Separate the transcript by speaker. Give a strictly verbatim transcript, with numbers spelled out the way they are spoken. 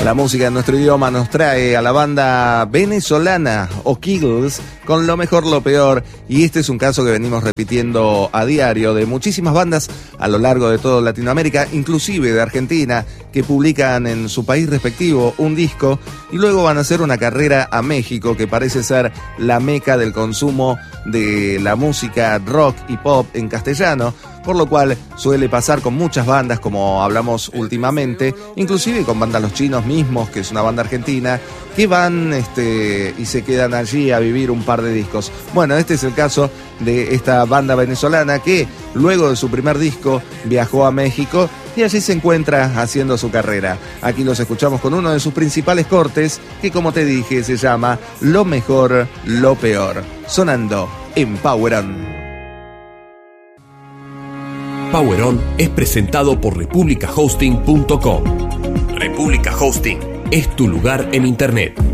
Speaker 1: La música en nuestro idioma nos trae a la banda venezolana O'Keegles con Lo Mejor, Lo Peor, y este es un caso que venimos repitiendo a diario de muchísimas bandas a lo largo de toda Latinoamérica, inclusive de Argentina, que publican en su país respectivo un disco y luego van a hacer una carrera a México, que parece ser la meca del consumo de la música rock y pop en castellano, por lo cual suele pasar con muchas bandas, como hablamos últimamente, inclusive con Bandas Los Chinos mismos, que es una banda argentina, que van este, y se quedan allí a vivir un par de discos. Bueno, este es el caso de esta banda venezolana que luego de su primer disco viajó a México y allí se encuentra haciendo su carrera. Aquí los escuchamos con uno de sus principales cortes, que como te dije se llama Lo Mejor, Lo Peor, sonando en Power On.
Speaker 2: Power On es presentado por Republica Hosting punto com. Republica Hosting es tu lugar en Internet.